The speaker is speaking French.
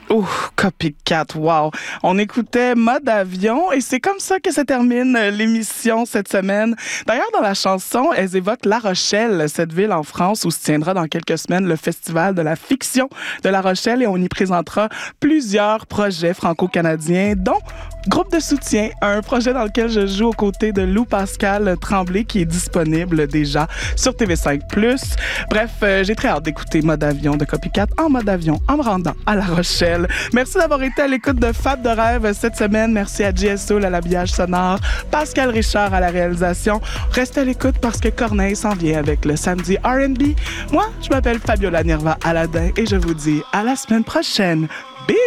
Oh, Copycat, wow. On écoutait Mode Avion et c'est comme ça que se termine l'émission cette semaine. D'ailleurs, dans la chanson, elles évoquent La Rochelle, cette ville en France où se tiendra dans quelques semaines le Festival de la fiction de La Rochelle et on y présentera plusieurs projets franco-canadiens, dont Groupe de soutien, un projet dans lequel je joue aux côtés de Lou Pascal Tremblay qui est disponible déjà sur TV5+. Bref, j'ai très hâte d'écouter Mode Avion de Copycat en mode avion en me rendant à La Rochelle. Merci d'avoir été à l'écoute de Fab de rêve cette semaine. Merci à JSO à l'habillage sonore, Pascal Richard à la réalisation. Restez à l'écoute parce que Corneille s'en vient avec le samedi R&B. Moi, je m'appelle Fabiola Nirva Aladin et je vous dis à la semaine prochaine.